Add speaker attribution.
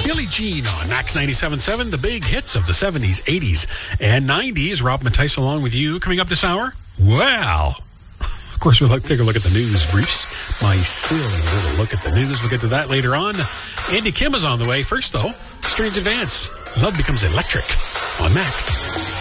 Speaker 1: Billie Jean on Max 97.7, the big hits of the 70s, 80s, and 90s. Rob Matthijs along with you. Coming up this hour, well, of course, we'll take a look at the news briefs. My silly little look at the news. We'll get to that later on. Andy Kim is on the way. First, though, Strange Advance. Love Becomes Electric on Max.